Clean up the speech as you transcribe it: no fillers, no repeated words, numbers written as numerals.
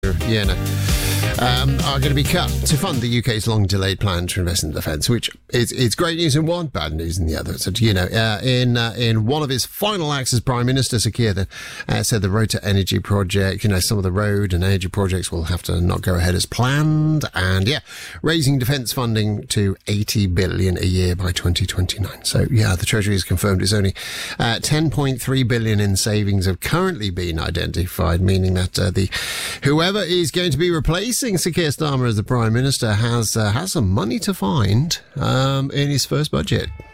Yeah, no. Are going to be cut to fund the UK's long-delayed plan to invest in defence, which it's great news in one, bad news in the other. So, in one of his final acts as Prime Minister, Sir Keir said the Road to Energy project, some of the road and energy projects will have to not go ahead as planned, and raising defence funding to 80 billion a year by 2029. So, the Treasury has confirmed it's only 10.3 billion in savings have currently been identified, meaning that whoever is going to be replacing Sir Keir Starmer as the Prime Minister has some money to find in his first budget.